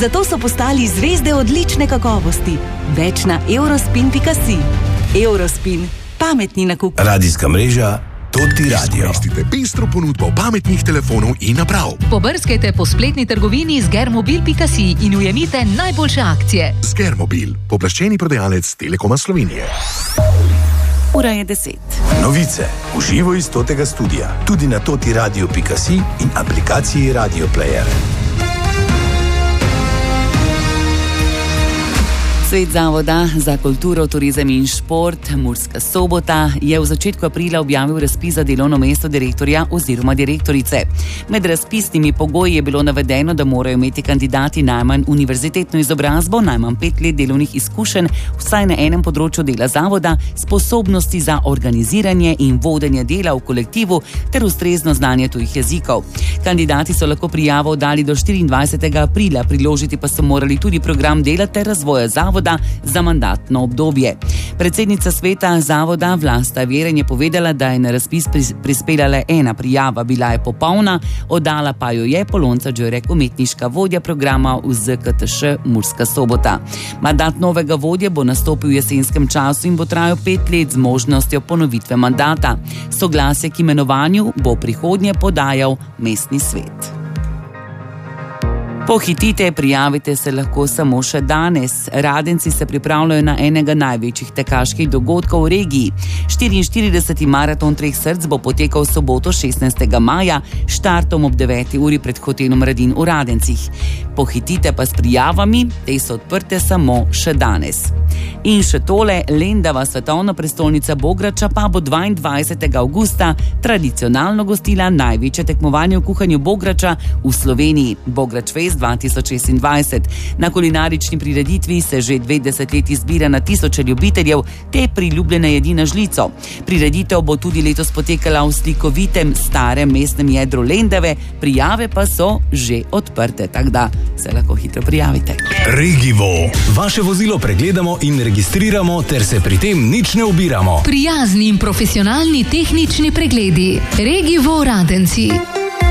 Zato so postali zvezde odlične kakovosti. Več na eurospin.si. Eurospin. Pametni nakup. Radijska mreža Toti Radio. Izkoristite pestro ponudbo pametnih telefonov in naprav. Pobrskajte po spletni trgovini zgermobil.si in ujemite najboljše akcije. Zgermobil, pooblaščeni prodajalec Telekoma Slovenije. Ura je 10. Novice v živo iz Totega studia, tudi na totiradio.si in aplikaciji Radio Player. Svet Zavoda za kulturo, turizem in šport Murska Sobota je v začetku aprila objavil razpis za delovno mesto direktorja oziroma direktorice. Med razpisnimi pogoji je bilo navedeno, da morajo imeti kandidati najmanj univerzitetno izobrazbo, najmanj 5 let delovnih izkušenj, vsaj na enem področju dela zavoda, sposobnosti za organiziranje in vodenje dela v kolektivu ter ustrezno znanje tujih jezikov. Kandidati so lahko prijavo oddali do 24. aprila, priložiti pa so morali tudi program dela ter razvoja zavoda za mandatno obdobje. Predsednica sveta zavoda Vlasta Veren je povedala, da je na razpis prispela le ena prijava, bila je popolna, oddala pa jo je Polonca Đorek, umetniška vodja programa v ZKTŠ Murska Sobota. Mandat novega vodje bo nastopil v jesenskem času in bo trajal 5 let z možnostjo ponovitve mandata. Soglasje k imenovanju bo prihodnje podajal mestni svet. Pohitite, prijavite se lahko samo še danes. Radenci se pripravljajo na enega največjih tekaških dogodkov v regiji. 44. maraton 3 src bo potekal v soboto 16. maja, štartom ob 9. uri pred hotelom Radin v Radencih. Pohitite pa s prijavami, te so odprte samo še danes. In še tole, Lendava svetovna prestolnica Bograča pa bo 22. avgusta tradicionalno gostila največje tekmovanje v kuhanju Bograča v Sloveniji, Bograč Fest 2026. Na kulinarični prireditvi se že 2 desetletji zbira na tisoče ljubiteljev te priljubljene jedi na žlico. Prireditev bo tudi letos potekala v slikovitem starem mestnem jedru Lendave, prijave pa so že odprte, tako da se lahko hitro prijavite. Regivo. Vaše vozilo pregledamo in registriramo, ter se pri tem nič ne ubiramo. Prijazni in profesionalni tehnični pregledi. Regivo Radenci.